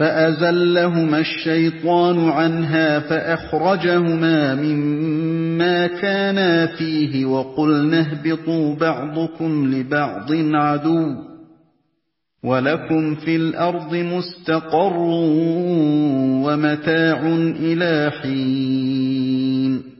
فَأَزَلَّهُمَا الشَّيْطَانُ عَنْهَا فَأَخْرَجَهُمَا مِمَّا كَانَا فِيهِ وَقُلْنَا اهْبِطُوا بَعْضُكُمْ لِبَعْضٍ عَدُوٌّ وَلَكُمْ فِي الْأَرْضِ مُسْتَقَرٌّ وَمَتَاعٌ إِلَىٰ حِينٍ